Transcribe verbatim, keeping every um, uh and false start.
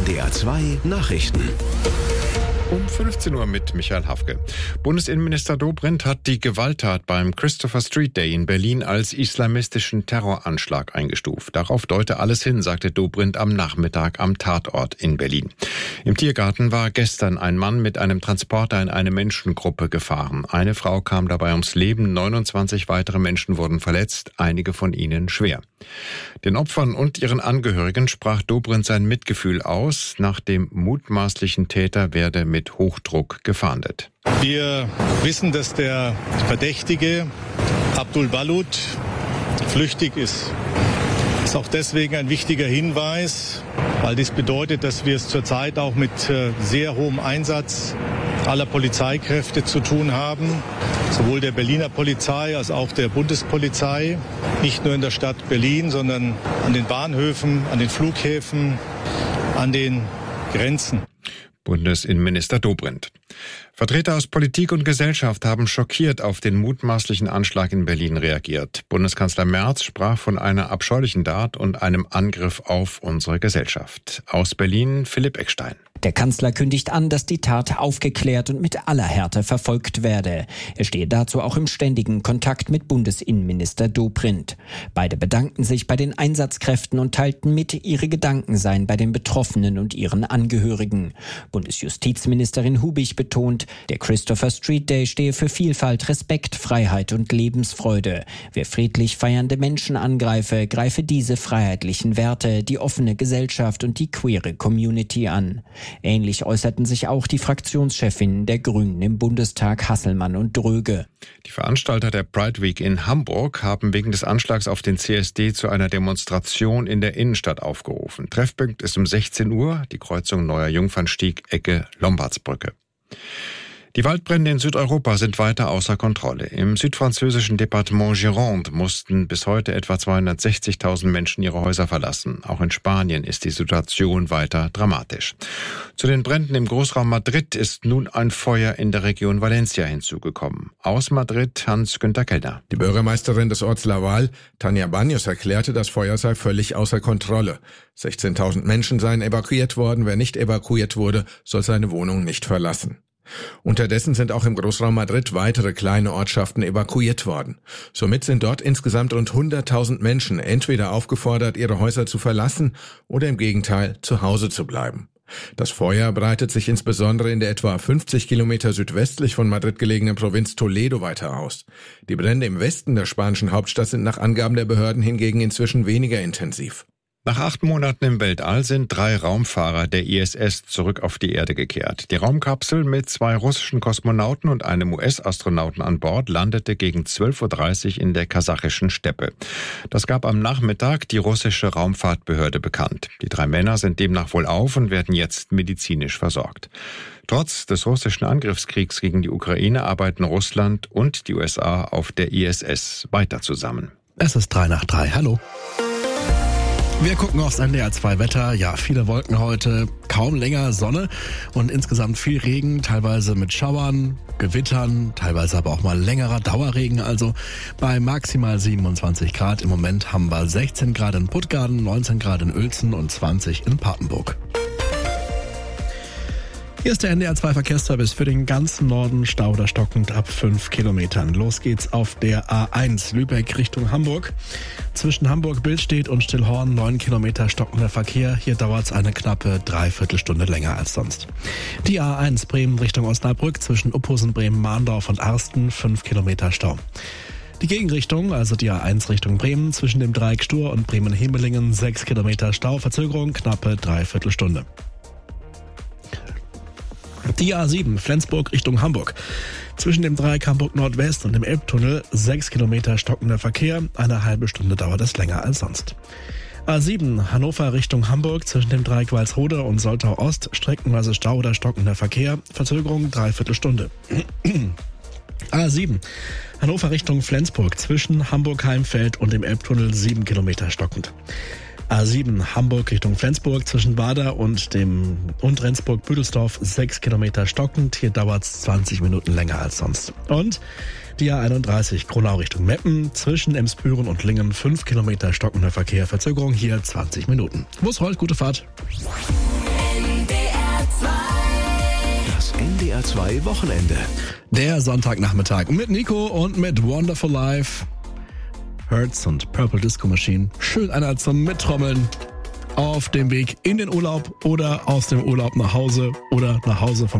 D R zwei Nachrichten. Um fünfzehn Uhr mit Michael Hafke. Bundesinnenminister Dobrindt hat die Gewalttat beim Christopher Street Day in Berlin als islamistischen Terroranschlag eingestuft. Darauf deute alles hin, sagte Dobrindt am Nachmittag am Tatort in Berlin. Im Tiergarten war gestern ein Mann mit einem Transporter in eine Menschengruppe gefahren. Eine Frau kam dabei ums Leben, neunundzwanzig weitere Menschen wurden verletzt, einige von ihnen schwer. Den Opfern und ihren Angehörigen sprach Dobrindt sein Mitgefühl aus. Nach dem mutmaßlichen Täter werde mit Hochdruck gefahndet. Wir wissen, dass der Verdächtige Abdul Balut flüchtig ist. Das ist auch deswegen ein wichtiger Hinweis, weil dies bedeutet, dass wir es zurzeit auch mit sehr hohem Einsatz aller Polizeikräfte zu tun haben, sowohl der Berliner Polizei als auch der Bundespolizei, nicht nur in der Stadt Berlin, sondern an den Bahnhöfen, an den Flughäfen, an den Grenzen. Bundesinnenminister Dobrindt. Vertreter aus Politik und Gesellschaft haben schockiert auf den mutmaßlichen Anschlag in Berlin reagiert. Bundeskanzler Merz sprach von einer abscheulichen Tat und einem Angriff auf unsere Gesellschaft. Aus Berlin Philipp Eckstein. Der Kanzler kündigt an, dass die Tat aufgeklärt und mit aller Härte verfolgt werde. Er stehe dazu auch im ständigen Kontakt mit Bundesinnenminister Dobrindt. Beide bedankten sich bei den Einsatzkräften und teilten mit, ihre Gedanken seien bei den Betroffenen und ihren Angehörigen. Bundesjustizministerin Hubig betont, der Christopher Street Day stehe für Vielfalt, Respekt, Freiheit und Lebensfreude. Wer friedlich feiernde Menschen angreife, greife diese freiheitlichen Werte, die offene Gesellschaft und die queere Community an. Ähnlich äußerten sich auch die Fraktionschefinnen der Grünen im Bundestag, Hasselmann und Dröge. Die Veranstalter der Pride Week in Hamburg haben wegen des Anschlags auf den C S D zu einer Demonstration in der Innenstadt aufgerufen. Treffpunkt ist um sechzehn Uhr, die Kreuzung Neuer Jungfernstieg, Ecke Lombardsbrücke. Die Waldbrände in Südeuropa sind weiter außer Kontrolle. Im südfranzösischen Departement Gironde mussten bis heute etwa zweihundertsechzigtausend Menschen ihre Häuser verlassen. Auch in Spanien ist die Situation weiter dramatisch. Zu den Bränden im Großraum Madrid ist nun ein Feuer in der Region Valencia hinzugekommen. Aus Madrid Hans-Günther Kellner. Die Bürgermeisterin des Orts Laval, Tania Baños, erklärte, das Feuer sei völlig außer Kontrolle. sechzehntausend Menschen seien evakuiert worden. Wer nicht evakuiert wurde, soll seine Wohnung nicht verlassen. Unterdessen sind auch im Großraum Madrid weitere kleine Ortschaften evakuiert worden. Somit sind dort insgesamt rund hunderttausend Menschen entweder aufgefordert, ihre Häuser zu verlassen oder im Gegenteil zu Hause zu bleiben. Das Feuer breitet sich insbesondere in der etwa fünfzig Kilometer südwestlich von Madrid gelegenen Provinz Toledo weiter aus. Die Brände im Westen der spanischen Hauptstadt sind nach Angaben der Behörden hingegen inzwischen weniger intensiv. Nach acht Monaten im Weltall sind drei Raumfahrer der I S S zurück auf die Erde gekehrt. Die Raumkapsel mit zwei russischen Kosmonauten und einem U S-Astronauten an Bord landete gegen zwölf Uhr dreißig in der kasachischen Steppe. Das gab am Nachmittag die russische Raumfahrtbehörde bekannt. Die drei Männer sind demnach wohlauf und werden jetzt medizinisch versorgt. Trotz des russischen Angriffskriegs gegen die Ukraine arbeiten Russland und die U S A auf der I S S weiter zusammen. Es ist drei nach drei. Hallo. Wir gucken aufs N D R zwei Wetter. Ja, viele Wolken heute, kaum länger Sonne und insgesamt viel Regen, teilweise mit Schauern, Gewittern, teilweise aber auch mal längerer Dauerregen. Also bei maximal siebenundzwanzig Grad. Im Moment haben wir sechzehn Grad in Puttgarden, neunzehn Grad in Uelzen und zwanzig in Papenburg. Hier ist der N D R zwei Verkehrsservice für den ganzen Norden, Stau oder stockend ab fünf Kilometern. Los geht's auf der A eins Lübeck Richtung Hamburg. Zwischen Hamburg-Billstedt und Stillhorn neun Kilometer stockender Verkehr. Hier dauert's eine knappe Dreiviertelstunde länger als sonst. Die A eins Bremen Richtung Osnabrück zwischen Uphusen, Bremen, Mahndorf und Arsten fünf Kilometer Stau. Die Gegenrichtung, also die A eins Richtung Bremen, zwischen dem Dreieck Stur und Bremen-Hemelingen sechs Kilometer Stau, Verzögerung knappe Dreiviertelstunde. Die A sieben Flensburg Richtung Hamburg. Zwischen dem Dreieck Hamburg Nordwest und dem Elbtunnel sechs Kilometer stockender Verkehr. Eine halbe Stunde dauert es länger als sonst. A sieben Hannover Richtung Hamburg. Zwischen dem Dreieck Walsrode und Soltau Ost streckenweise Stau oder stockender Verkehr. Verzögerung Dreiviertelstunde. A sieben Hannover Richtung Flensburg. Zwischen Hamburg-Heimfeld und dem Elbtunnel sieben Kilometer stockend. A sieben Hamburg Richtung Flensburg zwischen Wader und dem und Rendsburg-Büdelsdorf sechs Kilometer stockend. Hier dauert es zwanzig Minuten länger als sonst. Und die A einunddreißig Kronau Richtung Meppen zwischen Emsbüren und Lingen fünf Kilometer stockender Verkehr. Verzögerung hier zwanzig Minuten. Wo es rollt, gute Fahrt. zwei Wochenende. Der Sonntagnachmittag mit Nico und mit Wonderful Life. Hertz und Purple Disco Machine. Schön einer zum Mittrommeln. Auf dem Weg in den Urlaub oder aus dem Urlaub nach Hause oder nach Hause vom